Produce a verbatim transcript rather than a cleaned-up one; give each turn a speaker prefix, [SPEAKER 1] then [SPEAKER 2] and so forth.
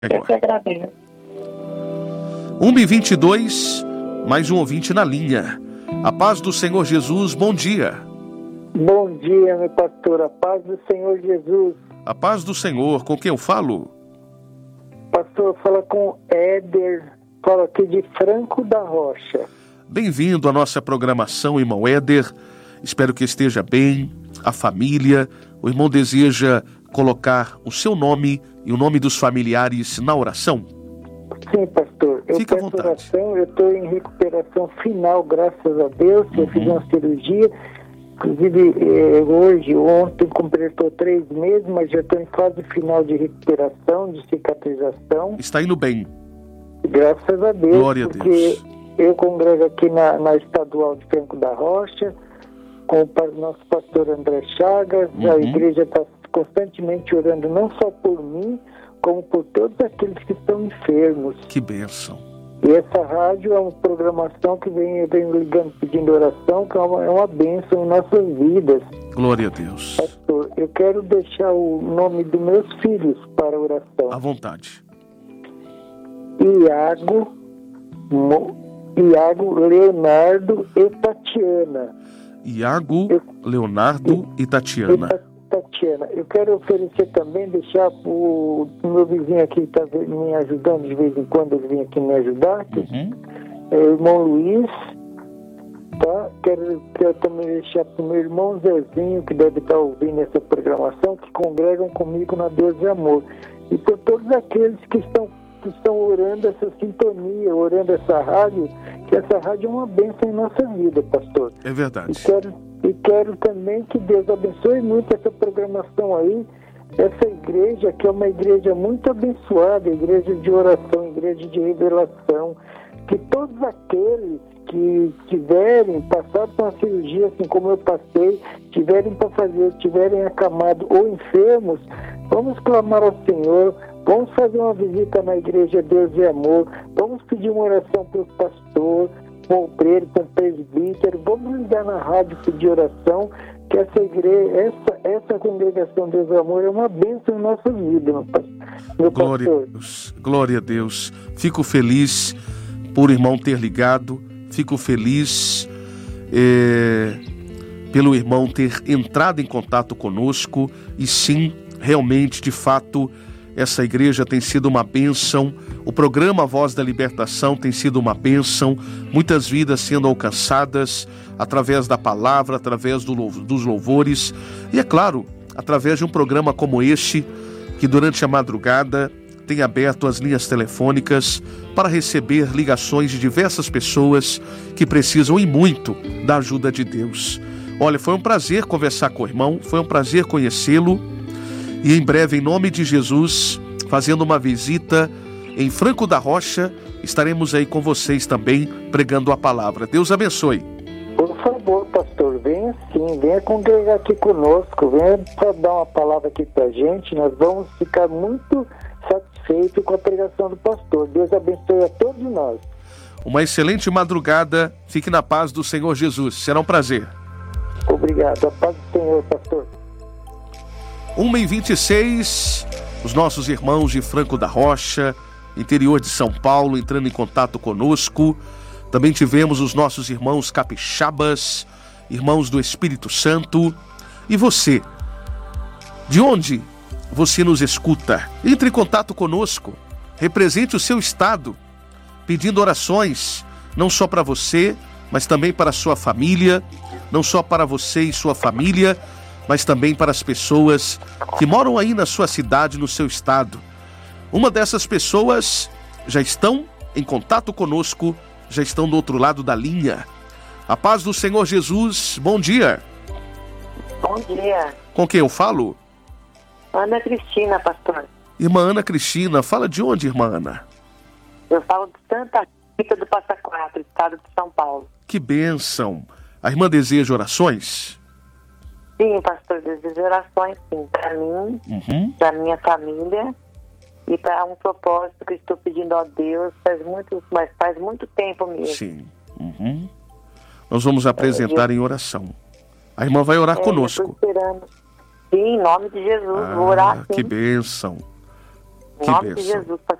[SPEAKER 1] Eu que agradeço.
[SPEAKER 2] uma e vinte e dois, mais um ouvinte na linha. A paz do Senhor Jesus, bom dia.
[SPEAKER 3] Bom dia, meu pastor, a paz do Senhor Jesus.
[SPEAKER 2] A paz do Senhor, com quem eu falo?
[SPEAKER 3] Pastor, fala com Éder, fala aqui de Franco da Rocha.
[SPEAKER 2] Bem-vindo à nossa programação, irmão Éder. Espero que esteja bem, a família. O irmão deseja colocar o seu nome e o nome dos familiares na oração?
[SPEAKER 3] Sim, pastor. Eu
[SPEAKER 2] Fica à
[SPEAKER 3] peço
[SPEAKER 2] vontade.
[SPEAKER 3] oração, eu estou em recuperação final, graças a Deus. Eu fiz uma cirurgia, inclusive eh, hoje, ontem, completou três meses, mas já estou em fase final de recuperação, de cicatrização.
[SPEAKER 2] Está indo bem.
[SPEAKER 3] Graças a Deus,
[SPEAKER 2] Glória a
[SPEAKER 3] porque
[SPEAKER 2] Deus.
[SPEAKER 3] eu congrego aqui na, na Estadual de Franco da Rocha, com o pa- nosso pastor André Chagas. A
[SPEAKER 2] Uhum.
[SPEAKER 3] igreja está constantemente orando, não só por mim, como por todos aqueles que estão enfermos.
[SPEAKER 2] Que bênção.
[SPEAKER 3] E essa rádio é uma programação que vem, eu venho ligando pedindo oração, que é uma, é uma bênção em nossas vidas.
[SPEAKER 2] Glória a Deus.
[SPEAKER 3] Pastor, eu quero deixar o nome dos meus filhos para oração.
[SPEAKER 2] À vontade.
[SPEAKER 3] Iago, Mo, Iago, Leonardo e Tatiana.
[SPEAKER 2] Iago,
[SPEAKER 3] Eu-
[SPEAKER 2] Leonardo e
[SPEAKER 3] E
[SPEAKER 2] Tatiana.
[SPEAKER 3] Ta- Tatiana, eu quero oferecer também, deixar para o meu vizinho aqui que está me ajudando de vez em quando, ele vem aqui me ajudar, que
[SPEAKER 2] Uhum.
[SPEAKER 3] é o irmão Luiz, tá? Quero, quero também deixar para o meu irmão Zezinho, que deve estar ouvindo essa programação, que congregam comigo na Deus de Amor. E por todos aqueles que estão, que estão orando essa sintonia, orando essa rádio, que essa rádio é uma bênção em nossa vida, pastor.
[SPEAKER 2] É
[SPEAKER 3] E
[SPEAKER 2] verdade.
[SPEAKER 3] quero, e quero também que Deus abençoe muito essa programação aí, essa igreja, que é uma igreja muito abençoada, igreja de oração, igreja de revelação, que todos aqueles que tiverem passado por uma cirurgia, assim como eu passei, tiverem para fazer, tiverem acamado ou enfermos, vamos clamar ao Senhor, vamos fazer uma visita na igreja Deus de Amor, vamos pedir uma oração para o pastor, para o obreiro, para o presbítero, vamos ligar na rádio pedir oração, que essa igreja, essa, essa congregação Deus de Amor é uma bênção em nossa vida, meu, pas- meu
[SPEAKER 2] Glória a
[SPEAKER 3] pastor.
[SPEAKER 2] Deus. Glória a Deus. Fico feliz por o irmão ter ligado. Fico feliz eh, pelo irmão ter entrado em contato conosco. E sim, realmente, de fato, essa igreja tem sido uma bênção. O programa Voz da Libertação tem sido uma bênção. Muitas vidas sendo alcançadas através da palavra, através do lou- dos louvores. E, é claro, através de um programa como este, que durante a madrugada tem aberto as linhas telefônicas para receber ligações de diversas pessoas que precisam e muito da ajuda de Deus. Olha, foi um prazer conversar com o irmão, foi um prazer conhecê-lo. E em breve, em nome de Jesus, fazendo uma visita em Franco da Rocha, estaremos aí com vocês também, pregando a palavra. Deus abençoe.
[SPEAKER 3] Por favor, pastor, venha sim, venha congregar aqui conosco, venha pra dar uma palavra aqui pra gente, nós vamos ficar muito satisfeitos com a pregação do pastor. Deus abençoe a todos nós.
[SPEAKER 2] Uma excelente madrugada, fique na paz do Senhor Jesus, será um prazer.
[SPEAKER 3] Obrigado, a paz do Senhor, pastor.
[SPEAKER 2] uma e vinte e seis, os nossos irmãos de Franco da Rocha, interior de São Paulo, entrando em contato conosco. Também tivemos os nossos irmãos capixabas, irmãos do Espírito Santo. E você? De onde você nos escuta? Entre em contato conosco, represente o seu estado, pedindo orações, não só para você, mas também para a sua família, não só para você e sua família, mas também para as pessoas que moram aí na sua cidade, no seu estado. Uma dessas pessoas já estão em contato conosco, já estão do outro lado da linha. A paz do Senhor Jesus, bom dia.
[SPEAKER 1] Bom dia.
[SPEAKER 2] Com quem eu falo?
[SPEAKER 1] Ana Cristina, pastor.
[SPEAKER 2] Irmã Ana Cristina, fala de onde, irmã Ana?
[SPEAKER 1] Eu falo de Santa Rita do Passa Quatro, estado de São Paulo.
[SPEAKER 2] Que bênção. A irmã deseja orações?
[SPEAKER 1] Sim, pastor, desejo orações, sim, para mim,
[SPEAKER 2] Uhum.
[SPEAKER 1] para minha família e para um propósito que estou pedindo a Deus faz muito, mas faz muito tempo mesmo.
[SPEAKER 2] Sim. Uhum. Nós vamos apresentar em oração. A irmã vai orar
[SPEAKER 1] É,
[SPEAKER 2] conosco.
[SPEAKER 1] eu tô esperando. Sim, em nome de Jesus, vou orar
[SPEAKER 2] Ah,
[SPEAKER 1] sim.
[SPEAKER 2] que bênção. Que
[SPEAKER 1] Em nome de
[SPEAKER 2] bênção.
[SPEAKER 1] Jesus,